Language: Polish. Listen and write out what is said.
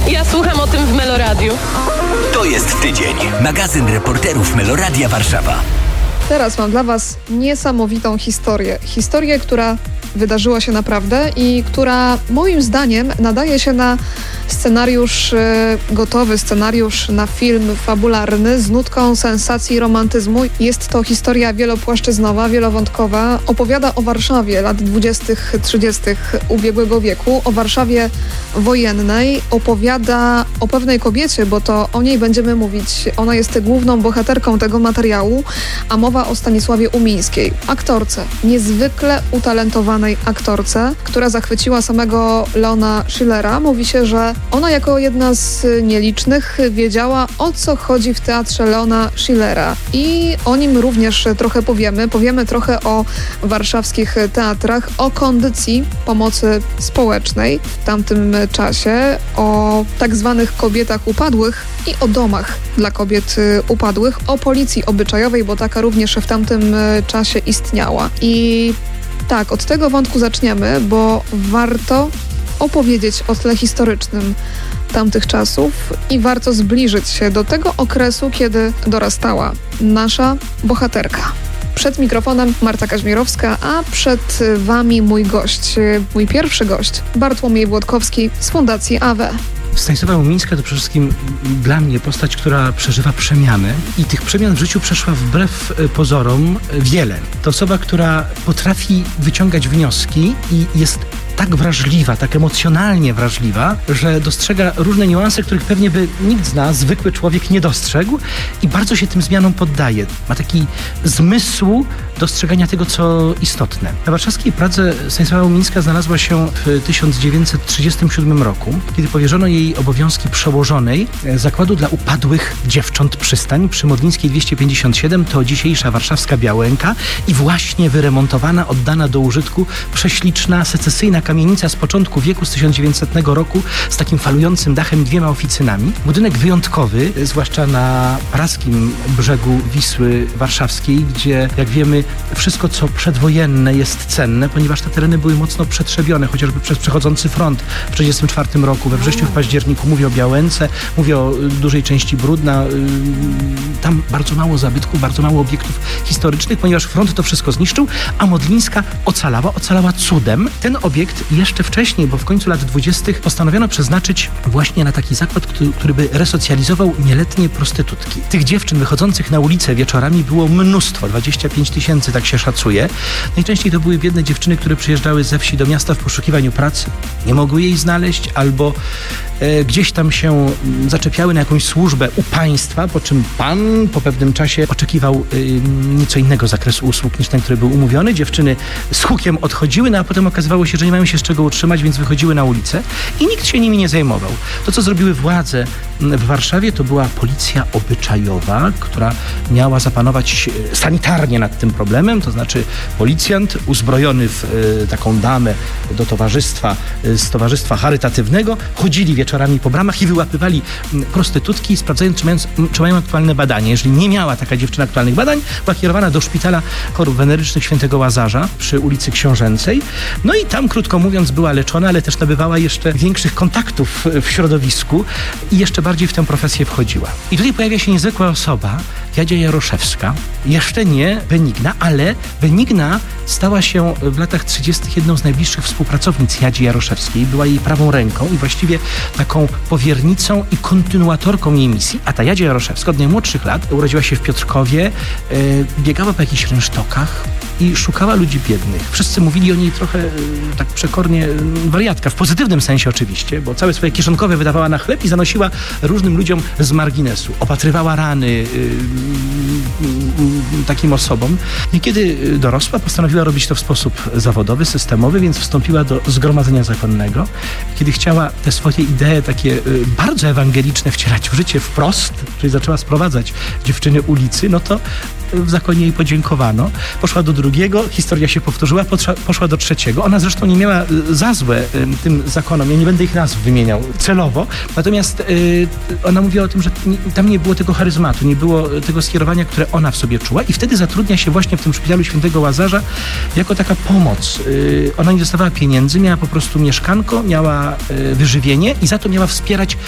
Ja słucham o tym w Meloradiu. To jest tydzień. Magazyn reporterów Meloradia Warszawa. Teraz mam dla Was niesamowitą historię. Historię, która wydarzyła się naprawdę i która moim zdaniem nadaje się na scenariusz, gotowy scenariusz na film fabularny z nutką sensacji i romantyzmu. Jest to historia wielopłaszczyznowa, wielowątkowa. Opowiada o Warszawie lat 20., 30. ubiegłego wieku, o Warszawie wojennej. Opowiada o pewnej kobiecie, bo to o niej będziemy mówić. Ona jest główną bohaterką tego materiału, a mowa o Stanisławie Umińskiej, aktorce, niezwykle utalentowanej aktorce, która zachwyciła samego Leona Schillera. Mówi się, że ona jako jedna z nielicznych wiedziała, o co chodzi w teatrze Leona Schillera. I o nim również trochę powiemy. Powiemy trochę o warszawskich teatrach, o kondycji pomocy społecznej w tamtym czasie, o tak zwanych kobietach upadłych i o domach dla kobiet upadłych, o policji obyczajowej, bo taka również w tamtym czasie istniała. I tak, od tego wątku zaczniemy, bo warto opowiedzieć o tle historycznym tamtych czasów i warto zbliżyć się do tego okresu, kiedy dorastała nasza bohaterka. Przed mikrofonem Marta Kaźmierowska, a przed Wami mój gość, mój pierwszy gość, Bartłomiej Włodkowski z Fundacji AWE. Stanisława Umińska to przede wszystkim dla mnie postać, która przeżywa przemiany i tych przemian w życiu przeszła wbrew pozorom wiele. To osoba, która potrafi wyciągać wnioski i jest tak wrażliwa, tak emocjonalnie wrażliwa, że dostrzega różne niuanse, których pewnie by nikt z nas, zwykły człowiek, nie dostrzegł i bardzo się tym zmianom poddaje. Ma taki zmysł dostrzegania tego, co istotne. Na warszawskiej Pradze Stanisława Umińska znalazła się w 1937 roku, kiedy powierzono jej obowiązki przełożonej Zakładu dla Upadłych Dziewcząt Przystań przy Modlińskiej 257, to dzisiejsza warszawska Białęka i właśnie wyremontowana, oddana do użytku prześliczna, secesyjna kamienica z początku wieku, z 1900 roku, z takim falującym dachem, 2 oficynami. Budynek wyjątkowy, zwłaszcza na praskim brzegu Wisły Warszawskiej, gdzie, jak wiemy, wszystko, co przedwojenne jest cenne, ponieważ te tereny były mocno przetrzebione, chociażby przez przechodzący front w 1934 roku, we wrześniu, w październiku. Mówię o Białęce, mówię o dużej części Brudna. Tam bardzo mało zabytków, bardzo mało obiektów historycznych, ponieważ front to wszystko zniszczył, a Modlińska ocalała cudem. Ten obiekt jeszcze wcześniej, bo w końcu lat 20. postanowiono przeznaczyć właśnie na taki zakład, który by resocjalizował nieletnie prostytutki. Tych dziewczyn wychodzących na ulicę wieczorami było mnóstwo, 25 000, tak się szacuje. Najczęściej to były biedne dziewczyny, które przyjeżdżały ze wsi do miasta w poszukiwaniu pracy, nie mogły jej znaleźć, albo gdzieś tam się zaczepiały na jakąś służbę u państwa, po czym pan po pewnym czasie oczekiwał nieco innego zakresu usług niż ten, który był umówiony. Dziewczyny z hukiem odchodziły, no a potem okazywało się, że nie mają się z czego utrzymać, więc wychodziły na ulicę i nikt się nimi nie zajmował. To, co zrobiły władze w Warszawie, to była policja obyczajowa, która miała zapanować sanitarnie nad tym problemem, to znaczy policjant uzbrojony w taką damę do towarzystwa, z towarzystwa charytatywnego, chodzili wieczorami po bramach i wyłapywali prostytutki, sprawdzając, czy mają aktualne badania. Jeżeli nie miała taka dziewczyna aktualnych badań, była kierowana do szpitala chorób wenerycznych Świętego Łazarza przy ulicy Książęcej. No i tam, krótko mówiąc, była leczona, ale też nabywała jeszcze większych kontaktów w środowisku i jeszcze bardziej w tę profesję wchodziła. I tutaj pojawia się niezwykła osoba, Jadzia Jaroszewska. Jeszcze nie Benigna, ale Benigna stała się w latach 30. jedną z najbliższych współpracownic Jadzi Jaroszewskiej. Była jej prawą ręką i właściwie taką powiernicą i kontynuatorką jej misji. A ta Jadzia Jaroszewska od najmłodszych lat urodziła się w Piotrkowie, biegała po jakichś rynsztokach i szukała ludzi biednych. Wszyscy mówili o niej trochę tak przekornie wariatka, w pozytywnym sensie oczywiście, bo całe swoje kieszonkowe wydawała na chleb i zanosiła różnym ludziom z marginesu. Opatrywała rany takim osobom. I kiedy dorosła, postanowiła robić to w sposób zawodowy, systemowy, więc wstąpiła do Zgromadzenia Zakonnego. Kiedy chciała te swoje idee takie bardzo ewangeliczne wcielać w życie wprost, czyli zaczęła sprowadzać dziewczyny ulicy, no to w zakonie jej podziękowano. Poszła do drugiego, historia się powtórzyła, poszła do trzeciego. Ona zresztą nie miała za złe tym zakonom, ja nie będę ich nazw wymieniał celowo, natomiast ona mówiła o tym, że tam nie było tego charyzmatu, nie było tego skierowania, które ona w sobie czuła i wtedy zatrudnia się właśnie w tym szpitalu Świętego Łazarza jako taka pomoc. Ona nie dostawała pieniędzy, miała po prostu mieszkanko, miała wyżywienie i za to miała wspierać